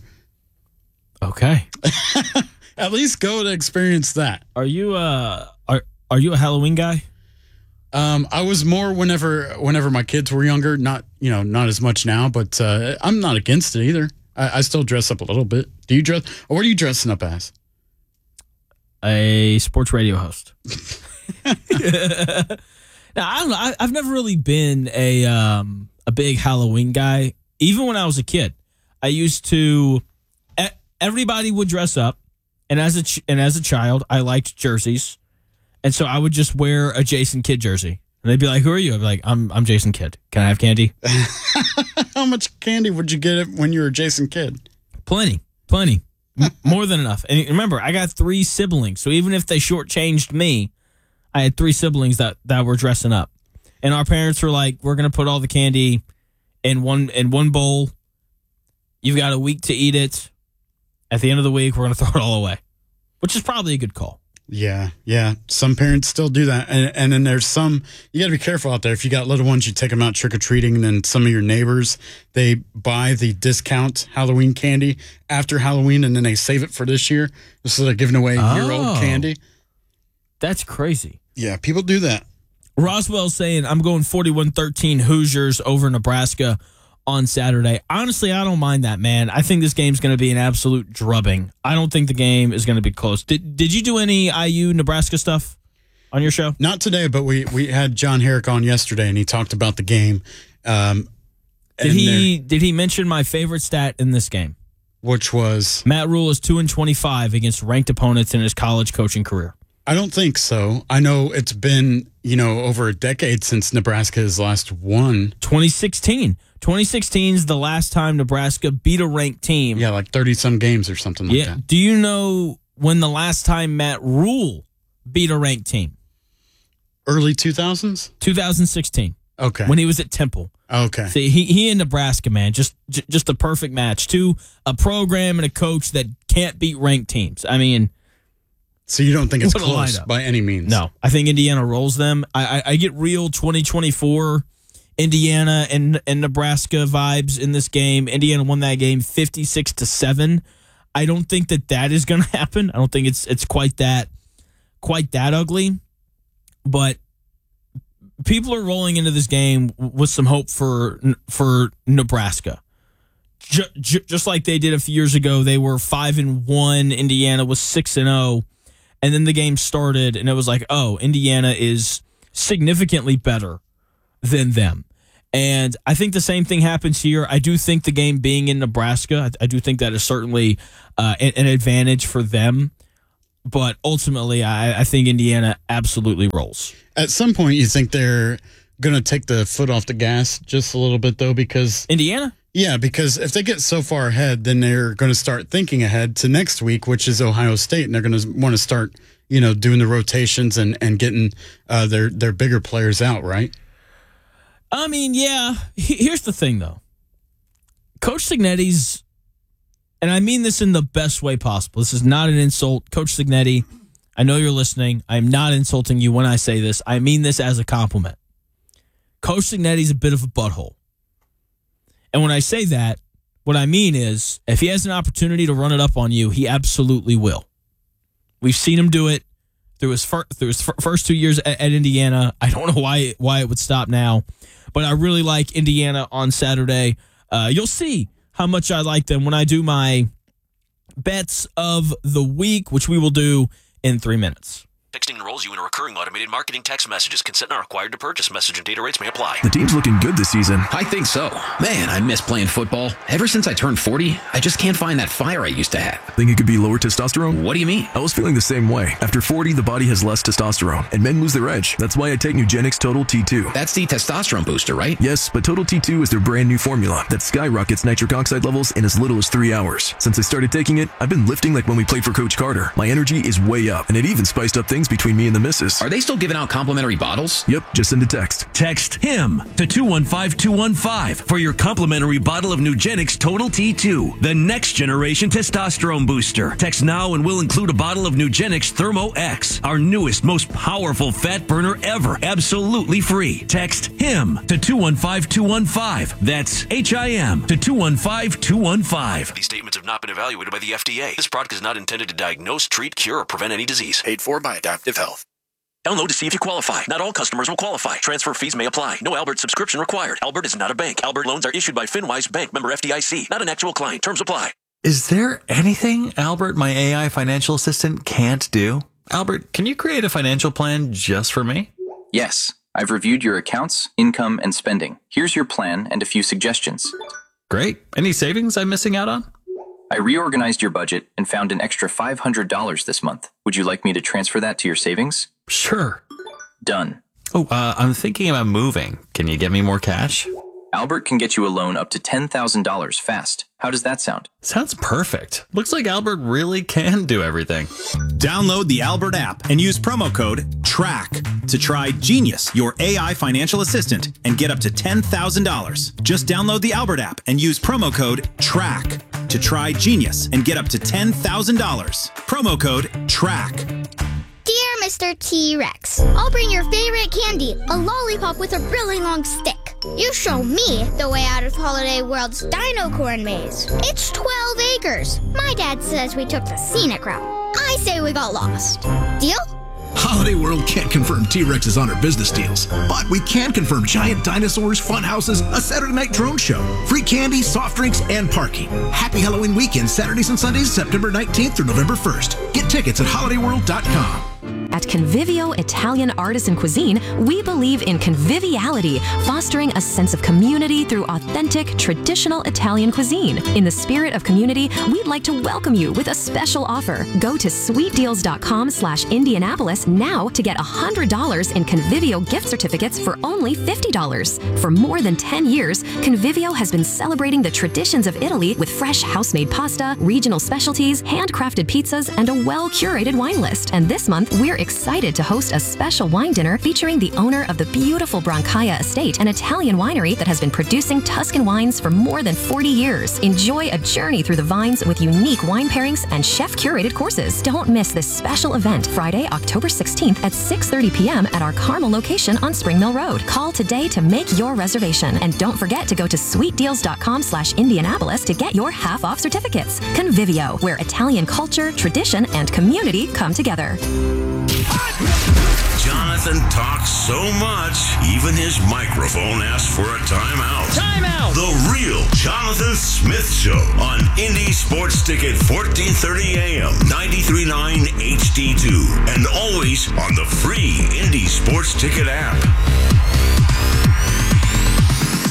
Okay. At least go to experience that. Are you uh are are you a Halloween guy? Um, I was more whenever whenever my kids were younger. Not you know not as much now, but uh, I'm not against it either. I, I still dress up a little bit. Do you dress? Or what are you dressing up as? A sports radio host. Now I don't know. I, I've never really been a um a big Halloween guy. Even when I was a kid, I used to. Everybody would dress up, and as a ch- and as a child, I liked jerseys. And so I would just wear a Jason Kidd jersey. And they'd be like, who are you? I'd be like, I'm I'm Jason Kidd. Can I have candy? How much candy would you get when you were Jason Kidd? Plenty. Plenty. M- more than enough. And remember, I got three siblings. So even if they shortchanged me, I had three siblings that, that were dressing up. And our parents were like, we're going to put all the candy in one in one bowl. You've got a week to eat it. At the end of the week, we're going to throw it all away. Which is probably a good call. Yeah, yeah. Some parents still do that. And, and then there's some, you got to be careful out there. If you got little ones, you take them out trick-or-treating, and then some of your neighbors, they buy the discount Halloween candy after Halloween, and then they save it for this year. So they're giving away Oh. year-old candy. That's crazy. Yeah, people do that. Roswell's saying, I'm going forty-one thirteen Hoosiers over Nebraska on Saturday. Honestly, I don't mind that, man. I think this game's going to be an absolute drubbing. I don't think the game is going to be close. Did Did you do any I U Nebraska stuff on your show? Not today, but we, we had John Herrick on yesterday, and he talked about the game. Um, did he Did he mention my favorite stat in this game? Which was? Matt Rule is two and twenty-five against ranked opponents in his college coaching career. I don't think so. I know it's been, you know, over a decade since Nebraska has last won. twenty sixteen twenty sixteen is the last time Nebraska beat a ranked team. Yeah, like thirty-some games or something like yeah. that. Do you know when the last time Matt Rule beat a ranked team? Early two thousands? twenty sixteen Okay. When he was at Temple. Okay. See, he, he and Nebraska, man, just j- just a perfect match. To a program and a coach that can't beat ranked teams. I mean... So you don't think it's what a close lineup. by any means? No. I think Indiana rolls them. I, I, I get real twenty twenty-four Indiana and, and Nebraska vibes in this game. Indiana won that game fifty-six to seven. I don't think that that is going to happen. I don't think it's it's quite that quite that ugly. But people are rolling into this game with some hope for for Nebraska. J- j- just like they did a few years ago, they were five and one. Indiana was six and zero, and then the game started, and it was like, oh, Indiana is significantly better than them. And I think the same thing happens here. I do think the game being in Nebraska, I, I do think that is certainly uh, an, an advantage for them. But ultimately, I, I think Indiana absolutely rolls. At some point, you think they're going to take the foot off the gas just a little bit, though, because... Indiana? Yeah, because if they get so far ahead, then they're going to start thinking ahead to next week, which is Ohio State, and they're going to want to start, you know, doing the rotations and, and getting uh, their, their bigger players out, right? I mean, yeah. Here's the thing, though. Coach Cignetti's, and I mean this in the best way possible. This is not an insult. Coach Cignetti, I know you're listening. I'm not insulting you when I say this. I mean this as a compliment. Coach Cignetti's a bit of a butthole. And when I say that, what I mean is if he has an opportunity to run it up on you, he absolutely will. We've seen him do it through his, fir- through his fir- first two years at, at Indiana. I don't know why, why it would stop now. But I really like Indiana on Saturday. Uh, you'll see how much I like them when I do my bets of the week, which we will do in three minutes. Texting enrolls you in a recurring automated marketing text messages. Consent not required to purchase. Message and data rates may apply. The team's looking good this season. I think so. Man, I miss playing football. Ever since I turned forty, I just can't find that fire I used to have. Think it could be lower testosterone? What do you mean? I was feeling the same way. After forty, the body has less testosterone, and men lose their edge. That's why I take Nugenix Total T two. That's the testosterone booster, right? Yes, but Total T two is their brand new formula that skyrockets nitric oxide levels in as little as three hours. Since I started taking it, I've been lifting like when we played for Coach Carter. My energy is way up, and it even spiced up things between me and the missus. Are they still giving out complimentary bottles? Yep, just send a text. Text HIM to two one five two one five for your complimentary bottle of Nugenix Total T two, the next generation testosterone booster. Text now and we'll include a bottle of Nugenix Thermo X, our newest, most powerful fat burner ever, absolutely free. Text HIM to two one five two one five. That's H I M to two one five two one five. These statements have not been evaluated by the F D A. This product is not intended to diagnose, treat, cure, or prevent any disease. Paid for by Adaptive Health. Download to see if you qualify. Not all customers will qualify. Transfer fees may apply. No Albert subscription required. Albert is not a bank. Albert loans are issued by FinWise Bank, member F D I C. Not an actual client. Terms apply. Is there anything Albert, my A I financial assistant, can't do? Albert, can you create a financial plan just for me? Yes. I've reviewed your accounts, income, and spending. Here's your plan and a few suggestions. Great. Any savings I'm missing out on? I reorganized your budget and found an extra five hundred dollars this month. Would you like me to transfer that to your savings? Sure. Done. Oh, uh, I'm thinking about moving. Can you get me more cash? Albert can get you a loan up to ten thousand dollars fast. How does that sound? Sounds perfect. Looks like Albert really can do everything. Download the Albert app and use promo code TRACK to try Genius, your A I financial assistant, and get up to ten thousand dollars. Just download the Albert app and use promo code TRACK to try Genius and get up to ten thousand dollars. Promo code TRACK. Dear Mister T-Rex, I'll bring your favorite candy, a lollipop with a really long stick. You show me the way out of Holiday World's Dino Corn Maze. It's twelve acres. My dad says we took the scenic route. I say we got lost. Deal? Holiday World can't confirm T-Rexes on our business deals, but we can confirm giant dinosaurs, fun houses, a Saturday night drone show, free candy, soft drinks, and parking. Happy Halloween weekend, Saturdays and Sundays, September nineteenth through November first. Get tickets at holiday world dot com. At Convivio Italian Artisan Cuisine, we believe in conviviality, fostering a sense of community through authentic, traditional Italian cuisine. In the spirit of community, we'd like to welcome you with a special offer. Go to sweet deals dot com slash Indianapolis now to get one hundred dollars in Convivio gift certificates for only fifty dollars. For more than ten years, Convivio has been celebrating the traditions of Italy with fresh house-made pasta, regional specialties, handcrafted pizzas, and a well-curated wine list. And this month, we're excited to host a special wine dinner featuring the owner of the beautiful Brancaia Estate, an Italian winery that has been producing Tuscan wines for more than forty years. Enjoy a journey through the vines with unique wine pairings and chef-curated courses. Don't miss this special event, Friday, October sixteenth at six thirty p.m. at our Carmel location on Spring Mill Road. Call today to make your reservation. And don't forget to go to sweet deals dot com slash Indianapolis to get your half-off certificates. Convivio, where Italian culture, tradition, and community come together. Jonathan talks so much, even his microphone asks for a timeout. Timeout! The real Jonathan Smith Show on Indy Sports Ticket, fourteen thirty A M, ninety-three point nine H D two, and always on the free Indy Sports Ticket app.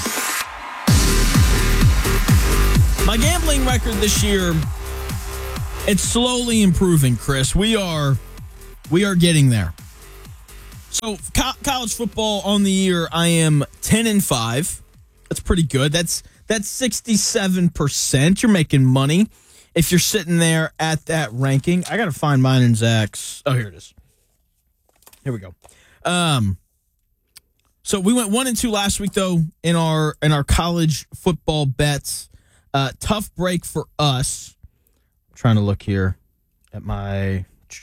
My gambling record this year, it's slowly improving, Chris. We are we are getting there. So, co- college football on the year, I am ten and five. That's pretty good. That's that's sixty-seven percent. You're making money if you're sitting there at that ranking. I got to find mine and Zach's. Oh, here it is. Here we go. Um, so we went one and two last week, though, in our in our college football bets. Uh, tough break for us. I'm trying to look here at my.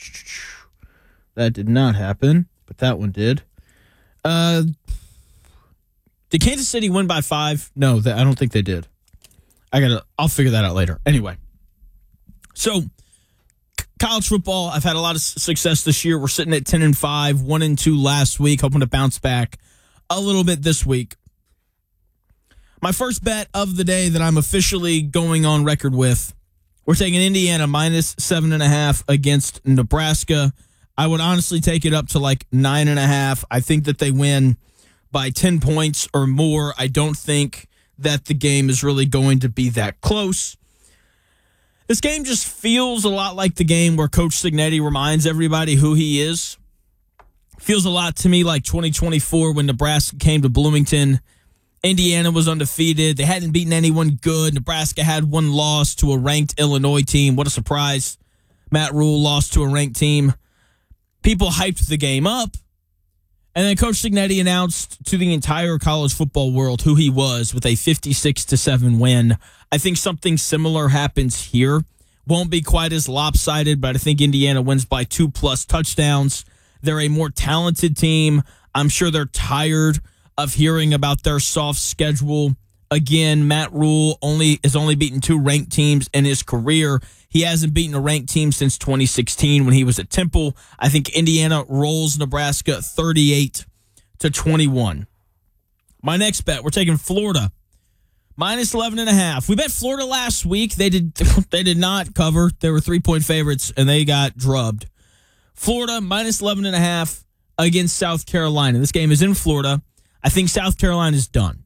That did not happen, but that one did. Uh, did Kansas City win by five? No, I don't think they did. I gotta. I'll figure that out later. Anyway, so college football, I've had a lot of success this year. We're sitting at ten and five, one and two last week, hoping to bounce back a little bit this week. My first bet of the day that I'm officially going on record with, we're taking Indiana minus seven and a half against Nebraska. I would honestly take it up to like nine and a half. I think that they win by ten points or more. I don't think that the game is really going to be that close. This game just feels a lot like the game where Coach Cignetti reminds everybody who he is. Feels a lot to me like twenty twenty-four when Nebraska came to Bloomington. Indiana was undefeated. They hadn't beaten anyone good. Nebraska had one loss to a ranked Illinois team. What a surprise. Matt Rule lost to a ranked team. People hyped the game up. And then Coach Cignetti announced to the entire college football world who he was with a fifty-six to seven win. I think something similar happens here. Won't be quite as lopsided, but I think Indiana wins by two plus touchdowns. They're a more talented team. I'm sure they're tired of hearing about their soft schedule. Again, Matt Rule only has only beaten two ranked teams in his career. He hasn't beaten a ranked team since twenty sixteen when he was at Temple. I think Indiana rolls Nebraska thirty-eight to twenty-one. My next bet, we're taking Florida minus eleven and a half. We bet Florida last week. They did they did not cover. They were three-point favorites, and they got drubbed. Florida minus eleven and a half against South Carolina. This game is in Florida. I think South Carolina is done.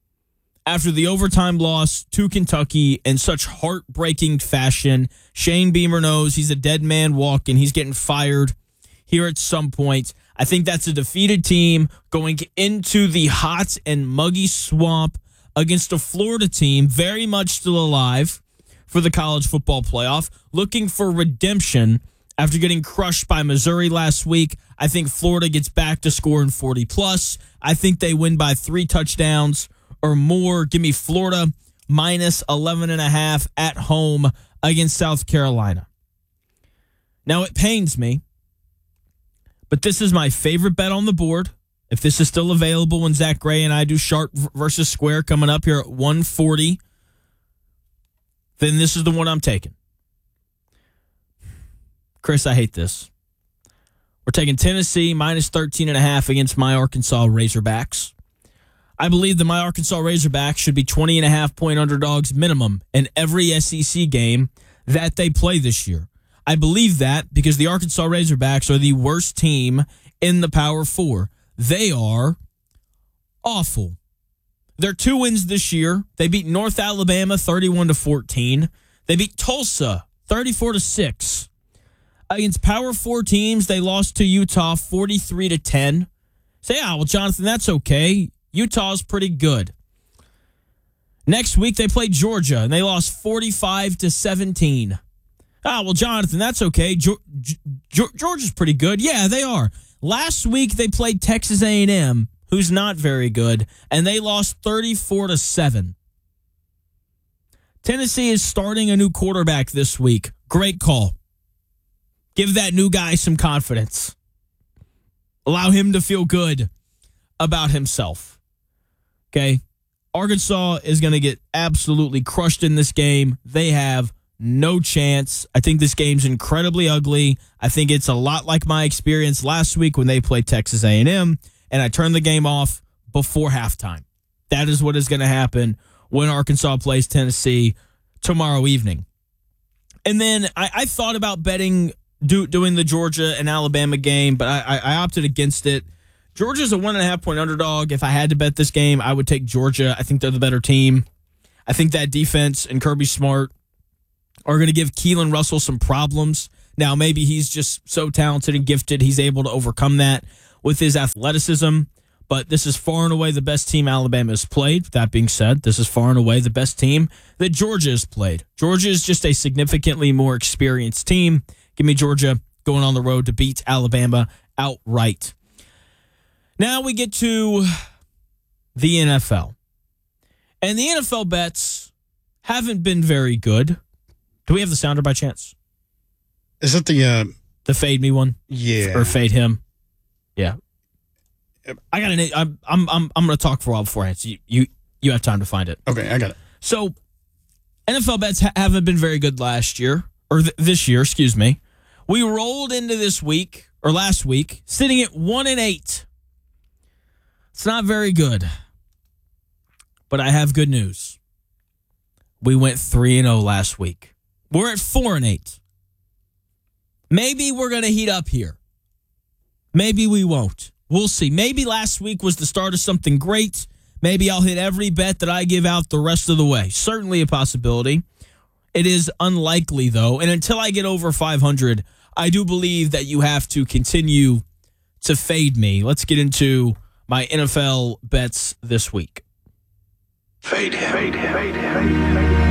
After the overtime loss to Kentucky in such heartbreaking fashion, Shane Beamer knows he's a dead man walking. He's getting fired here at some point. I think that's a defeated team going into the hot and muggy swamp against a Florida team very much still alive for the college football playoff, looking for redemption after getting crushed by Missouri last week. I think Florida gets back to scoring forty plus. I think they win by three touchdowns or more. Give me Florida minus eleven and a half at home against South Carolina. Now, it pains me, but this is my favorite bet on the board. If this is still available when Zach Gray and I do Sharp versus Square coming up here at one forty, then this is the one I'm taking. Chris, I hate this. We're taking Tennessee minus thirteen and a half against my Arkansas Razorbacks. I believe that my Arkansas Razorbacks should be twenty and a half point underdogs minimum in every S E C game that they play this year. I believe that because the Arkansas Razorbacks are the worst team in the Power Four. They are awful. Their two wins this year, they beat North Alabama thirty-one to fourteen. They beat Tulsa thirty-four to six. Against Power Four teams, they lost to Utah forty-three to ten. Say, ah, well, Jonathan, that's okay. Utah's pretty good. Next week, they played Georgia, and they lost forty-five to seventeen. Ah, well, Jonathan, that's okay. Ge- Ge- Georgia's pretty good. Yeah, they are. Last week, they played Texas A and M, who's not very good, and they lost thirty-four to seven. Tennessee is starting a new quarterback this week. Great call. Give that new guy some confidence. Allow him to feel good about himself. Okay? Arkansas is going to get absolutely crushed in this game. They have no chance. I think this game's incredibly ugly. I think it's a lot like my experience last week when they played Texas A and M, and I turned the game off before halftime. That is what is going to happen when Arkansas plays Tennessee tomorrow evening. And then I, I thought about betting Do, doing the Georgia and Alabama game, but I, I, I opted against it. Georgia's a one and a half point underdog. If I had to bet this game, I would take Georgia. I think they're the better team. I think that defense and Kirby Smart are going to give Keelan Russell some problems. Now, maybe he's just so talented and gifted, he's able to overcome that with his athleticism. But this is far and away the best team Alabama has played. That being said, this is far and away the best team that Georgia has played. Georgia is just a significantly more experienced team. Give me Georgia going on the road to beat Alabama outright. Now we get to the N F L. And the N F L bets haven't been very good. Do we have the sounder by chance? Is it the... Uh, the fade me one? Yeah. Or fade him? Yeah. I got an. I'm I'm I'm I'm going to talk for a while beforehand. So you, you you have time to find it. Okay, I got it. So, N F L bets ha- haven't been very good last year or th- this year. Excuse me. We rolled into this week or last week sitting at one and eight. It's not very good, but I have good news. We went three and zero last week. We're at four and eight. Maybe we're going to heat up here. Maybe we won't. We'll see. Maybe last week was the start of something great. Maybe I'll hit every bet that I give out the rest of the way. Certainly a possibility. It is unlikely, though. And until I get over five hundred, I do believe that you have to continue to fade me. Let's get into my N F L bets this week. Fade him. Fade him. Fade him. Fade him.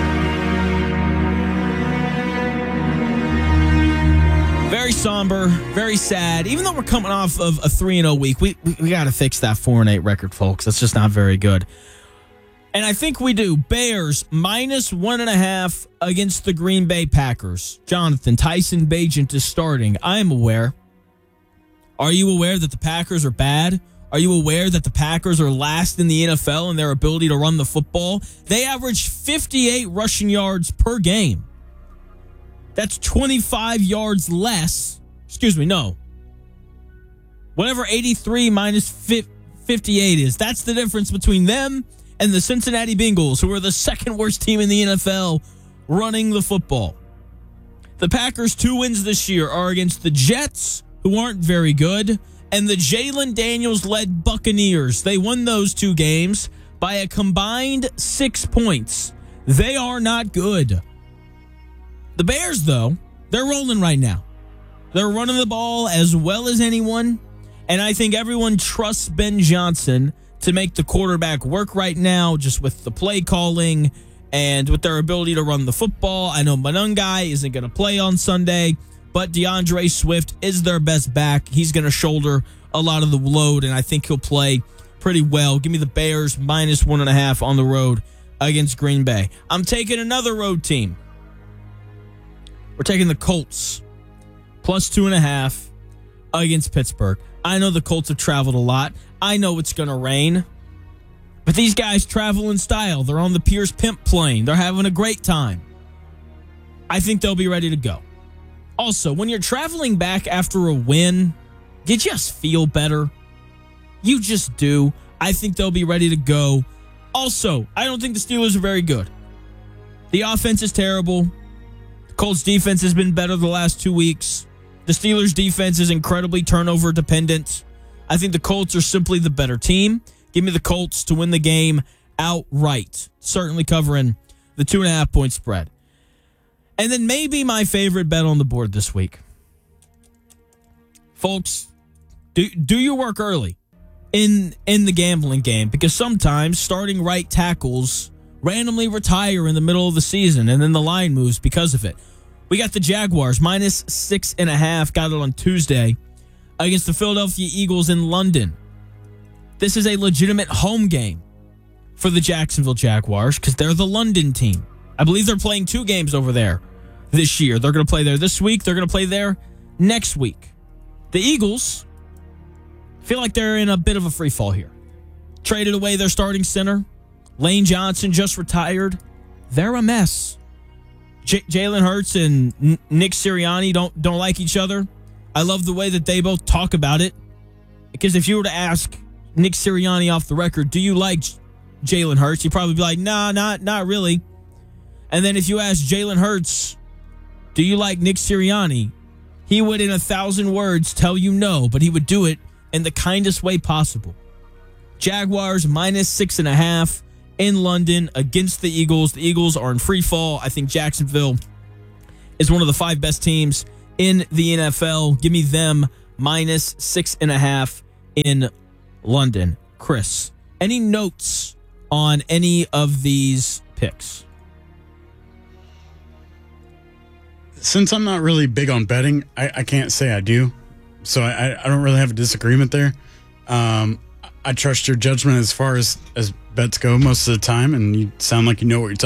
Very somber, very sad. Even though we're coming off of a three and oh week, we, we, we got to fix that four and eight record, folks. That's just not very good. And I think we do. Bears minus one and a half against the Green Bay Packers. Jonathan, Tyson Bagent is starting. I am aware. Are you aware that the Packers are bad? Are you aware that the Packers are last in the N F L in their ability to run the football? They average fifty-eight rushing yards per game. That's twenty-five yards less. Excuse me, no. Whatever eighty-three minus fifty-eight is, that's the difference between them and the Cincinnati Bengals, who are the second worst team in the N F L running the football. The Packers' two wins this year are against the Jets, who aren't very good, and the Jalen Daniels-led Buccaneers. They won those two games by a combined six points. They are not good. The Bears, though, they're rolling right now. They're running the ball as well as anyone, and I think everyone trusts Ben Johnson to make the quarterback work right now, just with the play calling and with their ability to run the football. I know Monangai isn't going to play on Sunday, but DeAndre Swift is their best back. He's going to shoulder a lot of the load, and I think he'll play pretty well. Give me the Bears minus one and a half on the road against Green Bay. I'm taking another road team. We're taking the Colts plus two and a half against Pittsburgh. I know the Colts have traveled a lot. I know it's going to rain. But these guys travel in style. They're on the Pierce Pimp plane. They're having a great time. I think they'll be ready to go. Also, when you're traveling back after a win, you just feel better. You just do. I think they'll be ready to go. Also, I don't think the Steelers are very good. The offense is terrible. Colts defense has been better the last two weeks. The Steelers defense is incredibly turnover dependent. I think the Colts are simply the better team. Give me the Colts to win the game outright. Certainly covering the two and a half point spread. And then maybe my favorite bet on the board this week. Folks, do, do your work early in, in the gambling game, because sometimes starting right tackles randomly retire in the middle of the season, and then the line moves because of it. We got the Jaguars minus six and a half. Got it on Tuesday against the Philadelphia Eagles in London. This is a legitimate home game for the Jacksonville Jaguars because they're the London team. I believe they're playing two games over there this year. They're going to play there this week. They're going to play there next week. The Eagles feel like they're in a bit of a free fall here. Traded away their starting center. Lane Johnson just retired. They're a mess. J- Jalen Hurts and N- Nick Sirianni don't don't like each other. I love the way that they both talk about it. Because if you were to ask Nick Sirianni off the record, do you like J- Jalen Hurts? He'd probably be like, nah, not, not really. And then if you ask Jalen Hurts, do you like Nick Sirianni? He would, in a thousand words, tell you no, but he would do it in the kindest way possible. Jaguars minus six and a half in London against the Eagles. The Eagles are in free fall. I think Jacksonville is one of the five best teams in the N F L. Give me them minus six and a half in London. Chris, any notes on any of these picks? Since I'm not really big on betting, I, I can't say I do. So I, I don't really have a disagreement there. Um, I trust your judgment as far as, as bets go most of the time, and you sound like you know what you're talking